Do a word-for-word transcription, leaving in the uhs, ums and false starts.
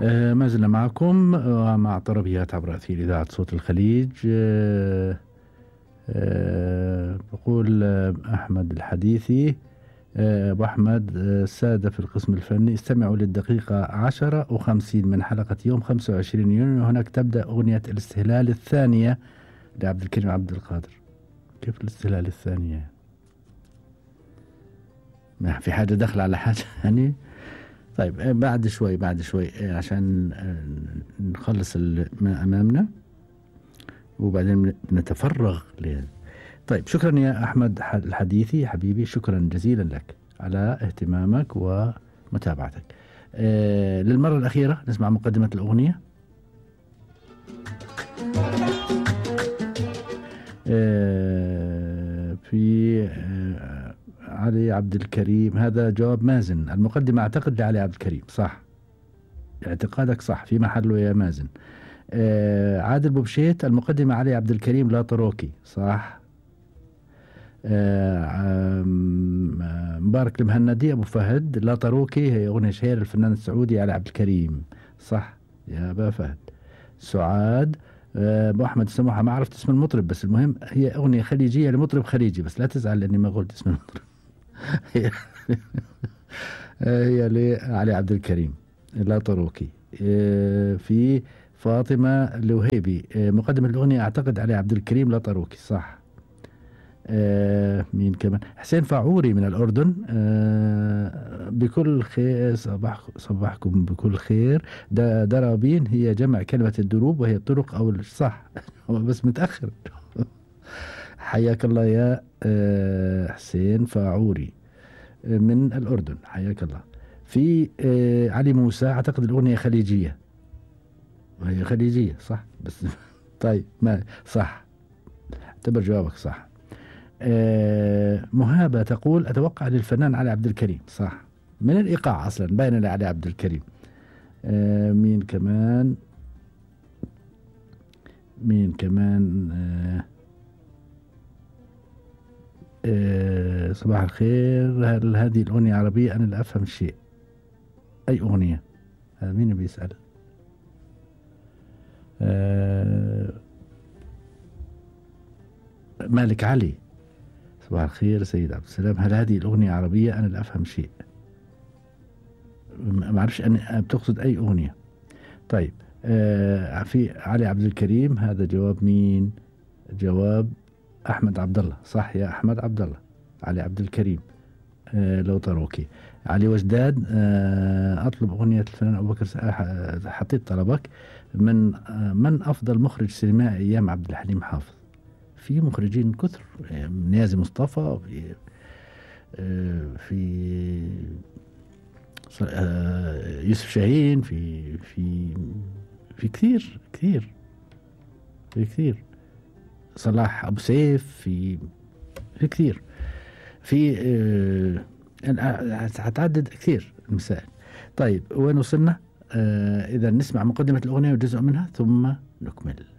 آه ما زلنا معكم ومع طربيات عبر أثير إذاعة صوت الخليج. آه آه بقول آه أحمد الحديثي، آه أبو أحمد، آه السادة في القسم الفني، استمعوا للدقيقة عشرة وخمسين من حلقة يوم خمسة وعشرين يونيو. هناك تبدأ أغنية الاستهلال الثانية لعبد الكريم عبد القادر. كيف الاستهلال الثانية؟ ما في حاجة دخل على حاجة يعني. طيب بعد شوي بعد شوي عشان نخلص ما أمامنا وبعدين نتفرغ ل... طيب شكرا يا أحمد الحديثي حبيبي، شكرا جزيلا لك على اهتمامك ومتابعتك. آه للمرة الأخيرة نسمع مقدمة الأغنية. آه في آه علي عبد الكريم، هذا جواب مازن. المقدمة أعتقد لعلي عبد الكريم، صح؟ اعتقادك صح، في محله يا مازن. آه عادل بوبشيت، المقدمة علي عبد الكريم لا طروكي، صح؟ آه مبارك المهندي أبو فهد، لا طروكي هي أغنية شهير الفنان السعودي علي عبد الكريم، صح يا أبا فهد. سعاد ابو احمد السموحه، ما عرفت اسم المطرب بس المهم هي اغنيه خليجيه لمطرب خليجي، بس لا تزعل لاني ما قلت اسم المطرب. هي, هي لعلي عبد الكريم لا طروكي. في فاطمه الوهيبي، مقدم الاغنيه اعتقد علي عبد الكريم لا طروكي، صح. مين كمان؟ حسين فاعوري من الاردن، بكل خير، صباح صباحكم بكل خير. درابين هي جمع كلمة الدروب وهي الطرق أو صح. هو بس متأخر. حياك الله يا حسين فاعوري من الأردن، حياك الله. في علي موسى، أعتقد الأغنية خليجية وهي خليجية صح بس طيب ما صح، اعتبر جوابك صح. آه مهابة تقول أتوقع للفنان علي عبد الكريم، صح، من الإيقاع أصلا باين لعلي عبد الكريم. آه مين كمان مين كمان آه آه صباح الخير، هل هذه الأغنية عربية؟ أنا لا أفهم شيء. أي أغنية؟ هذا مين بيسأل؟ آه مالك علي، صباح الخير سيد عبد السلام، هل هذه الأغنية عربية؟ أنا لا أفهم شيء، ما أعرفش أنا بتقصد أي أغنية. طيب آه في علي عبد الكريم، هذا جواب مين؟ جواب أحمد عبد الله، صح يا أحمد عبد الله. علي عبد الكريم آه لو طروكي. علي وجداد، آه أطلب أغنية الفنان أبو بكر، حطيت طلبك. من آه من أفضل مخرج سينمائي أيام عبد الحليم حافظ؟ في مخرجين كثر، نيازي مصطفى، في آه في آه يوسف شاهين، في في في كثير كثير في كثير صلاح أبو سيف، في في كثير في آه هتعدد كثير المسائل. طيب وين وصلنا؟ آه إذا نسمع مقدمة الأغنية وجزء منها ثم نكمل.